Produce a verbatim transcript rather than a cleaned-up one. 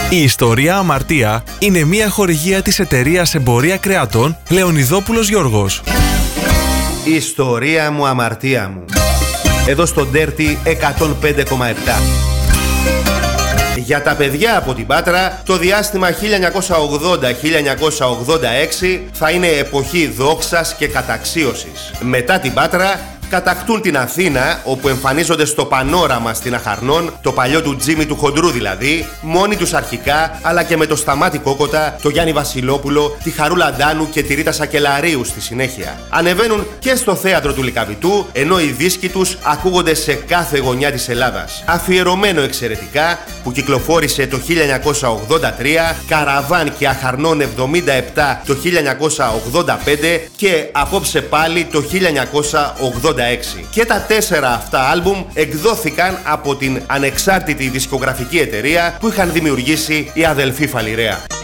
Η ιστορία Αμαρτία είναι μια χορηγία της εταιρείας Εμπορία Κρεατών Λεωνιδόπουλος Γιώργος. Η ιστορία μου, αμαρτία μου. Εδώ στο Dirty εκατόν πέντε κόμμα επτά. Για τα παιδιά από την Πάτρα, το διάστημα χίλια εννιακόσια ογδόντα με χίλια εννιακόσια ογδόντα έξι θα είναι εποχή δόξας και καταξίωσης. Μετά την Πάτρα, κατακτούν την Αθήνα, όπου εμφανίζονται στο πανόραμα στην Αχαρνών, το παλιό του Τζίμι του Χοντρού δηλαδή, μόνοι τους αρχικά, αλλά και με το Σταμάτη Κόκοτα, το Γιάννη Βασιλόπουλο, τη Χαρούλα Ντάνου και τη Ρίτα Σακελαρίου στη συνέχεια. Ανεβαίνουν και στο θέατρο του Λυκαβητού, ενώ οι δίσκοι τους ακούγονται σε κάθε γωνιά της Ελλάδας. Αφιερωμένο εξαιρετικά, που κυκλοφόρησε το χίλια εννιακόσια ογδόντα τρία, Καραβάν και Αχαρνών εβδομήντα επτά το χίλια εννιακόσια ογδόντα πέντε και Απόψε πάλι το χίλια εννιακόσια ογδόντα έξι. Και τα τέσσερα αυτά άλμπουμ εκδόθηκαν από την ανεξάρτητη δισκογραφική εταιρεία που είχαν δημιουργήσει οι αδελφοί Φαλιρέα.